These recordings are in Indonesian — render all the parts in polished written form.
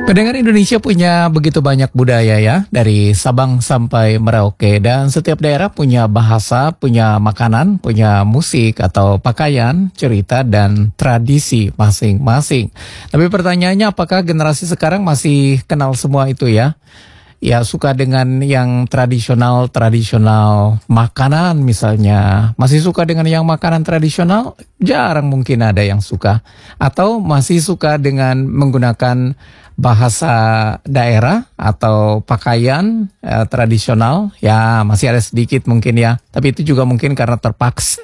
Pendengar Indonesia punya begitu banyak budaya ya, dari Sabang sampai Merauke, dan setiap daerah punya bahasa, punya makanan, punya musik atau pakaian, cerita dan tradisi masing-masing. Tapi pertanyaannya, apakah generasi sekarang masih kenal semua itu ya? Ya, suka dengan yang tradisional makanan misalnya. Masih suka dengan yang makanan tradisional? Jarang mungkin ada yang suka. Atau masih suka dengan menggunakan bahasa daerah atau pakaian tradisional? Ya, masih ada sedikit mungkin ya. Tapi itu juga mungkin karena terpaksa.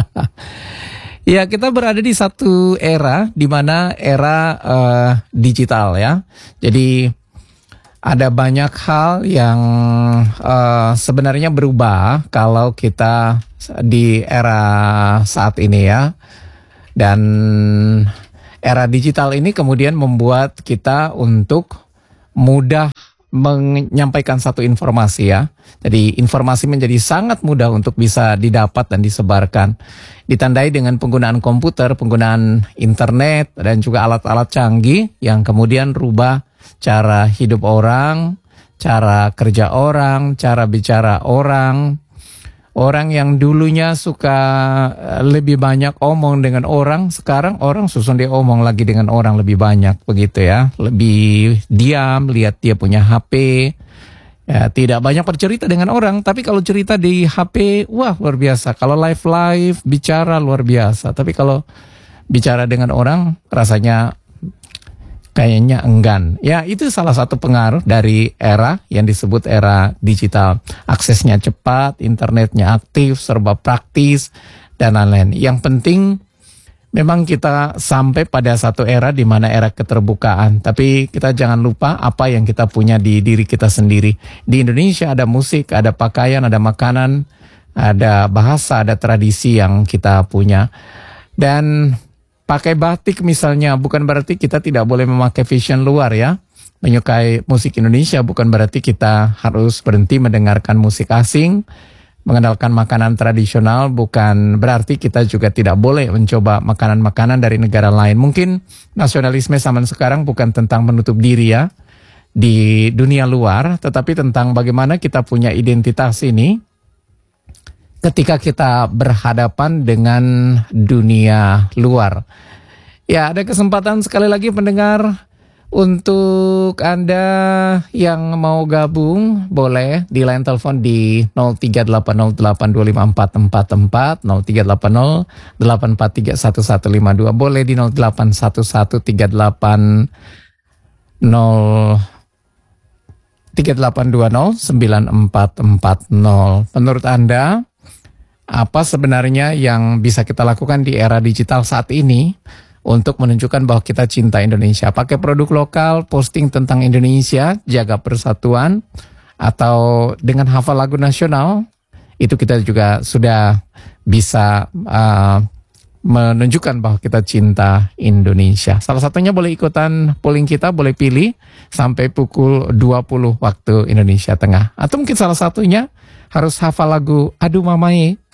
Ya, kita berada di satu era di mana era digital ya. Jadi ada banyak hal yang sebenarnya berubah kalau kita di era saat ini ya. Dan era digital ini kemudian membuat kita untuk mudah menyampaikan satu informasi ya. Jadi informasi menjadi sangat mudah untuk bisa didapat dan disebarkan. Ditandai dengan penggunaan komputer, penggunaan internet, dan juga alat-alat canggih yang kemudian rubah cara hidup orang, cara kerja orang, cara bicara orang. Orang yang dulunya suka lebih banyak omong dengan orang, sekarang orang susun dia omong lagi dengan orang lebih banyak begitu ya. Lebih diam, lihat dia punya HP. Ya, tidak banyak bercerita dengan orang, tapi kalau cerita di HP, wah luar biasa. Kalau live bicara luar biasa. Tapi kalau bicara dengan orang rasanya kayaknya enggan. Ya, itu salah satu pengaruh dari era yang disebut era digital. Aksesnya cepat, internetnya aktif, serba praktis, dan lain-lain. Yang penting memang kita sampai pada satu era di mana era keterbukaan. Tapi kita jangan lupa apa yang kita punya di diri kita sendiri. Di Indonesia ada musik, ada pakaian, ada makanan, ada bahasa, ada tradisi yang kita punya. Dan pakai batik misalnya bukan berarti kita tidak boleh memakai fashion luar ya. Menyukai musik Indonesia bukan berarti kita harus berhenti mendengarkan musik asing. Mengandalkan makanan tradisional bukan berarti kita juga tidak boleh mencoba makanan-makanan dari negara lain. Mungkin nasionalisme zaman sekarang bukan tentang menutup diri ya di dunia luar, tetapi tentang bagaimana kita punya identitas ini ketika kita berhadapan dengan dunia luar. Ya, ada kesempatan sekali lagi pendengar untuk Anda yang mau gabung, boleh di line telepon di 0380825444, 038084311152, boleh di 081138209440. Menurut Anda, apa sebenarnya yang bisa kita lakukan di era digital saat ini untuk menunjukkan bahwa kita cinta Indonesia? Pakai produk lokal, posting tentang Indonesia, jaga persatuan, atau dengan hafal lagu nasional, itu kita juga sudah bisa menunjukkan bahwa kita cinta Indonesia. Salah satunya boleh ikutan polling kita, boleh pilih sampai pukul 20 waktu Indonesia Tengah. Atau mungkin salah satunya harus hafal lagu Aduh Mamae